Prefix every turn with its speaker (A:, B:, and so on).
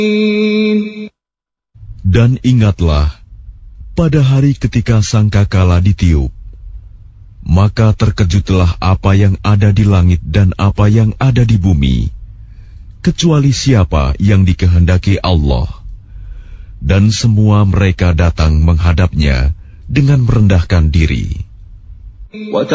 A: Dan ingatlah, pada hari ketika sangkakala ditiup, maka terkejutlah apa yang ada di langit dan apa yang ada di bumi, kecuali siapa yang dikehendaki Allah. Dan semua mereka datang menghadapnya dengan merendahkan diri.